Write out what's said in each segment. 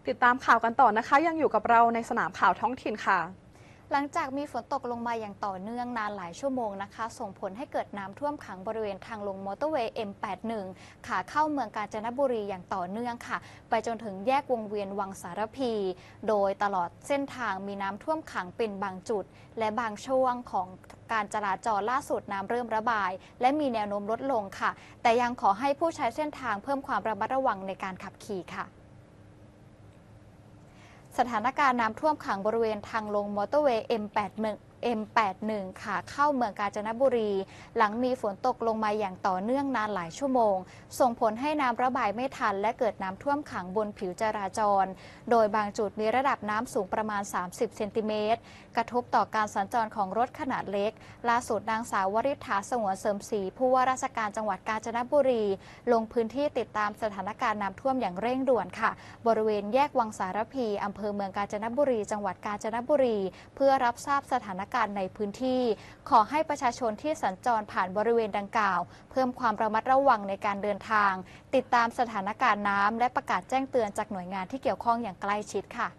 ติดตามข่าวกันต่อนะคะยังอยู่กับเราในสนามข่าวท้องถิ่นค่ะหลังจากมีฝนตกลงมาอย่างต่อเนื่องนานหลายชั่วโมงนะคะส่งผลให้เกิดน้ำท่วมขังบริเวณทางลงมอเตอร์เวย์ M81 ขาเข้าเมืองกาญจนบุรีอย่างต่อเนื่องค่ะไปจนถึงแยกวงเวียนวังสารพี โดยตลอดเส้นทางมีน้ำท่วมขังเป็นบางจุดและบางช่วงของการจราจรล่าสุดน้ำเริ่มระบายและมีแนวโน้มลดลงค่ะแต่ยังขอให้ผู้ใช้เส้นทางเพิ่มความระมัดระวังในการขับขี่ค่ะสถานการณ์น้ำท่วมขังบริเวณทางลงมอเตอร์เวย์ M81 ขาเข้าเมืองกาญจนบุรีหลังมีฝนตกลงมาอย่างต่อเนื่องนานหลายชั่วโมงส่งผลให้น้ำระบายไม่ทันและเกิดน้ำท่วมขังบนผิวจราจรโดยบางจุดมีระดับน้ำสูงประมาณ30เซนติเมตรกระทบต่อการสัญจรของรถขนาดเล็กล่าสุดนางสาววริษฐาสงวนเสริมศรีผู้ว่าราชการจังหวัดกาญจนบุรีลงพื้นที่ติดตามสถานการณ์น้ำท่วมอย่างเร่งด่วนค่ะบริเวณแยกวังสารพีอำเภอเมืองกาญจนบุรีจังหวัดกาญจนบุรีเพื่อรับทราบสถานการณ์ในพื้นที่ขอให้ประชาชนที่สัญจรผ่านบริเวณดังกล่าวเพิ่มความระมัดระวังในการเดินทางติดตามสถานการณ์น้ำและประกาศแจ้งเตือนจากหน่วยงานที่เกี่ยวข้องอย่างใกล้ชิดค่ะ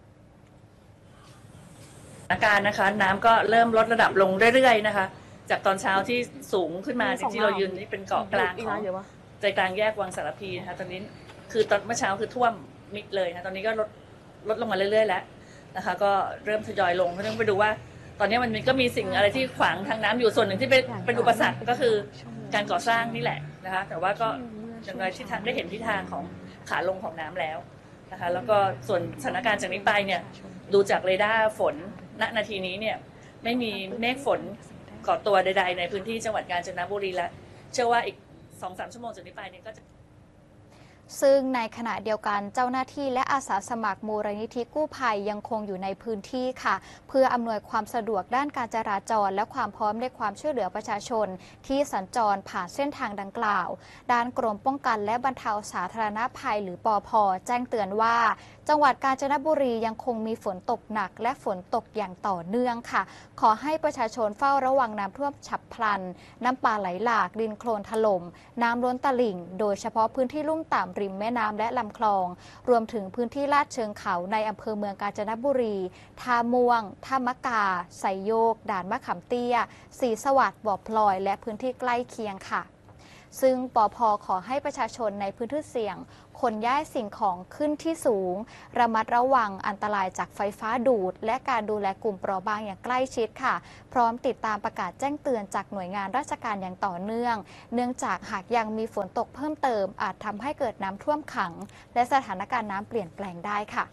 สถานการณ์นะคะน้ำก็เริ่มลดระดับลงเรื่อยๆนะคะจากตอนเช้าที่สูงขึ้นมาจริงๆเรายืนนี่เป็นเกาะกลางของใจกลางแยกวังสารพีนะคะตอนนี้คือตอนเมื่อเช้าคือท่วมมิดเลยนะตอนนี้ก็ลดลงมาเรื่อยๆแล้วนะคะก็เริ่มทยอยลงเพราะฉะนั้นไปดูว่าตอนนี้มันก็มีสิ่งอะไรที่ขวางทางน้ำอยู่ส่วนหนึ่งที่เป็นอุปสรรคก็คือการก่อสร้างนี่แหละนะคะแต่ว่าก็อย่างไรที่ทางได้เห็นทิศทางของขาลงของน้ำแล้วนะคะแล้วก็ส่วนสถานการณ์จากนี้ไปเนี่ยดูจากเรดาร์ฝนณนาทีนี้เนี่ยไม่มีเมฆฝนก่อตัวใดๆในพื้นที่จังหวัดกาญจนบุรีแล้วเชื่อว่าอีก 2-3 ชั่วโมงจากนี้ไปเนี่ยก็จะซึ่งในขณะเดียวกันเจ้าหน้าที่และอาสาสมัครมูลนิธิกู้ภัยยังคงอยู่ในพื้นที่ค่ะเพื่ออำนวยความสะดวกด้านการจราจรและความพร้อมในความช่วยเหลือประชาชนที่สัญจรผ่านเส้นทางดังกล่าวด้านกรมป้องกันและบรรเทาสาธารณภัยหรือปภ.แจ้งเตือนว่าจังหวัดกาญจนบุรียังคงมีฝนตกหนักและฝนตกอย่างต่อเนื่องค่ะขอให้ประชาชนเฝ้าระวังน้ำท่วมฉับพลันน้ำป่าไหลหลากดินโคลนถล่มน้ำล้นตลิ่งโดยเฉพาะพื้นที่ลุ่มต่ำริมแม่น้ำและลำคลองรวมถึงพื้นที่ลาดเชิงเขาในอำเภอเมืองกาญจนบุรีท่าม่วงท่ามะกาไซโยกด่านมะขามเตี้ยศรีสวัสดิ์บ่อพลอยและพื้นที่ใกล้เคียงค่ะซึ่งปภ.ขอให้ประชาชนในพื้นที่เสี่ยงขนย้ายสิ่งของขึ้นที่สูงระมัดระวังอันตรายจากไฟฟ้าดูดและการดูแลกลุ่มเปราะบางอย่างใกล้ชิดค่ะพร้อมติดตามประกาศแจ้งเตือนจากหน่วยงานราชการอย่างต่อเนื่องเนื่องจากหากยังมีฝนตกเพิ่มเติมอาจทำให้เกิดน้ำท่วมขังและสถานการณ์น้ำเปลี่ยนแปลงได้ค่ะ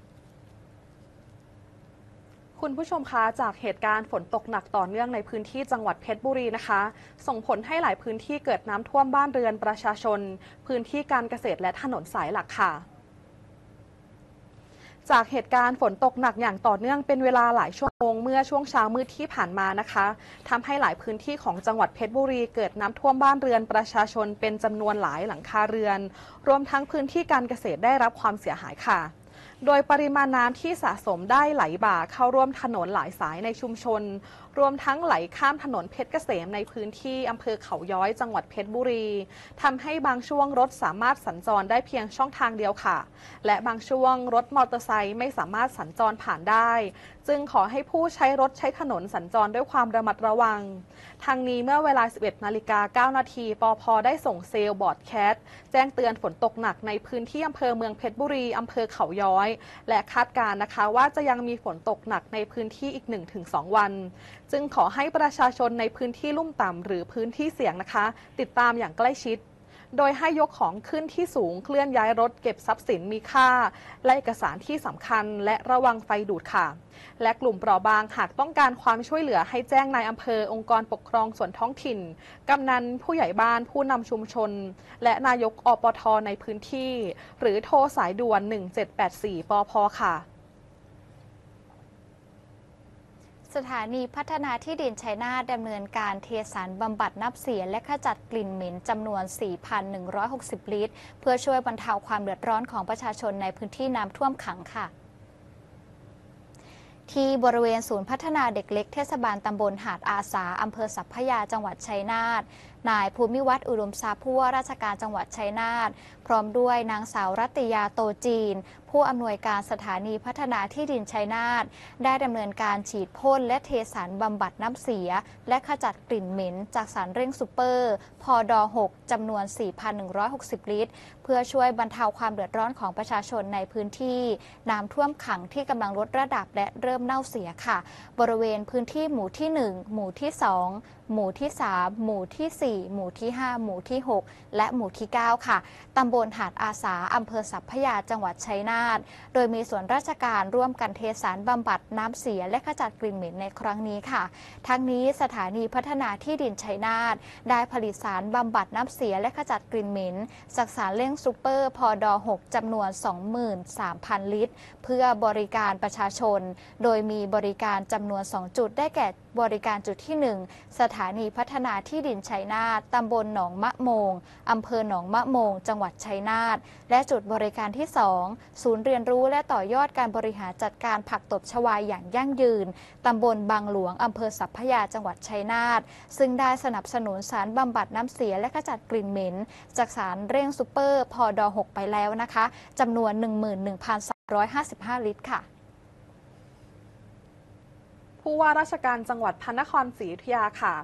คุณผู้ชมคะจากเหตุการณ์ฝนตกหนักต่อเนื่องในพื้นที่จังหวัดเพชรบุรีนะคะส่งผลให้หลายพื้นที่เกิดน้ำท่วมบ้านเรือนประชาชนพื้นที่การเกษตรและถนนสายหลักค่ะจากเหตุการณ์ฝนตกหนักอย่างต่อเนื่องเป็นเวลาหลายชั่วโมงเมื่อช่วงเช้ามืดที่ผ่านมานะคะทำให้หลายพื้นที่ของจังหวัดเพชรบุรีเกิดน้ำท่วมบ้านเรือนประชาชนเป็นจำนวนหลายหลังคาเรือนรวมทั้งพื้นที่การเกษตรได้รับความเสียหายค่ะโดยปริมาณน้ำที่สะสมได้ไหลบ่าเข้าร่วมถนนหลายสายในชุมชนรวมทั้งไหลข้ามถนนเพชรเกษมในพื้นที่อำเภอเขาย้อยจังหวัดเพชรบุรีทำให้บางช่วงรถสามารถสัญจรได้เพียงช่องทางเดียวค่ะและบางช่วงรถมอเตอร์ไซค์ไม่สามารถสัญจรผ่านได้จึงขอให้ผู้ใช้รถใช้ถนนสัญจรด้วยความระมัดระวังทางนี้เมื่อเวลา 11:09 น.ปภ.ได้ส่งเซลล์บอร์ดแคสต์แจ้งเตือนฝนตกหนักในพื้นที่อำเภอเมืองเพชรบุรีอำเภอเขาย้อยและคาดการณ์นะคะว่าจะยังมีฝนตกหนักในพื้นที่อีก 1-2 วันจึงขอให้ประชาชนในพื้นที่ลุ่มต่ำหรือพื้นที่เสี่ยงนะคะติดตามอย่างใกล้ชิดโดยให้ยกของขึ้นที่สูงเคลื่อนย้ายรถเก็บทรัพย์สินมีค่าและเอกสารที่สำคัญและระวังไฟดูดค่ะและกลุ่มเปราะบางหากต้องการความช่วยเหลือให้แจ้งนายอำเภอองค์กรปกครองส่วนท้องถิ่นกำนันผู้ใหญ่บ้านผู้นำชุมชนและนายกอปท.ในพื้นที่หรือโทรสายด่วน1784ปพ.ค่ะสถานีพัฒนาที่ดินชัยนาทดำเนินการเทสารบำบัดน้ำเสียและขจัดกลิ่นเหม็นจำนวน 4,160 ลิตรเพื่อช่วยบรรเทาความเดือดร้อนของประชาชนในพื้นที่น้ำท่วมขังค่ะที่บริเวณศูนย์พัฒนาเด็กเล็กเทศบาลตำบลหาดอาสาอำเภอสัพพยาจังหวัดชัยนาทนายภูมิวัฒน์อุดมทรัพย์ผู้ว่าราชการจังหวัดชัยนาทพร้อมด้วยนางสาวรัตยาโตจีนผู้อำนวยการสถานีพัฒนาที่ดินชัยนาทได้ดำเนินการฉีดพ่นและเทสารบำบัดน้ำเสียและขจัดกลิ่นเหม็นจากสารเร่งซูเปอร์พอด6จำนวน 4,160 ลิตรเพื่อช่วยบรรเทาความเดือดร้อนของประชาชนในพื้นที่น้ำท่วมขังที่กำลังลดระดับและเริ่มเน่าเสียค่ะบริเวณพื้นที่หมู่ที่ 1 หมู่ที่ 2 หมู่ที่ 3 หมู่ที่ 4 หมู่ที่ 5 หมู่ที่ 6 และหมู่ที่ 9 ค่ะตำบลหาดอาสาอำเภอสัพพยาจังหวัดชัยนาทโดยมีส่วนราชการร่วมกันเทสารบำบัดน้ำเสียและขจัดกลิ่นเหม็นในครั้งนี้ค่ะทั้งนี้สถานีพัฒนาที่ดินชัยนาทได้ผลิตสารบำบัดน้ำเสียและขจัดกลิ่นเหม็นจากสารเร่งซูเปอร์พอด6จำนวน 23,000 ลิตรเพื่อบริการประชาชนโดยมีบริการจำนวน 2 จุดได้แก่บริการจุดที่ 1 สถานีพัฒนาที่ดินชัยนาทตำบลหนองมะโมงอำเภอหนองมะโมงจังหวัดชัยนาทและจุดบริการที่ 2 ศูนย์เรียนรู้และต่อยอดการบริหารจัดการผักตบชวาอย่างยั่งยืนตำบลบางหลวงอำเภอสัพพยาจังหวัดชัยนาทซึ่งได้สนับสนุนสารบำบัดน้ำเสียและขจัดกลิ่นเหม็นจากสารเร่งซูเปอร์พอด6ไปแล้วนะคะจำนวน 11,355 ลิตรค่ะผู้ว่าราชการจังหวัดพระนครศรีอยุธยาค่ะ